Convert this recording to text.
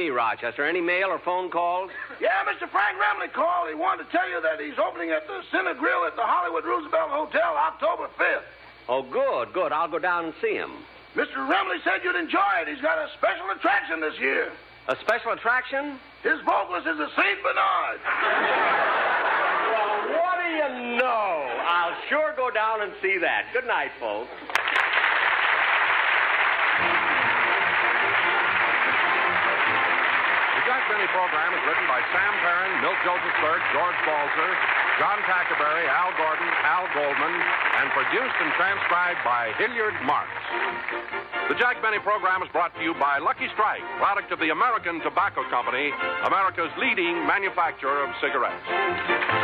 me, Rochester? Any mail or phone calls? Yeah, Mr. Frank Remley called. He wanted to tell you that he's opening at the Cine Grill at the Hollywood Roosevelt Hotel October 5th. Oh, good. I'll go down and see him. Mr. Remley said you'd enjoy it. He's got a special attraction this year. A special attraction? His vocalist is a St. Bernard. Well, what do you know? I'll sure go down and see that. Good night, folks. The Jack Benny program is written by Sam Perrin, Milt Josephsberg, George Balzer, John Tackerberry, Al Gordon, Al Goldman, and produced and transcribed by Hilliard Marks. The Jack Benny program is brought to you by Lucky Strike, product of the American Tobacco Company, America's leading manufacturer of cigarettes.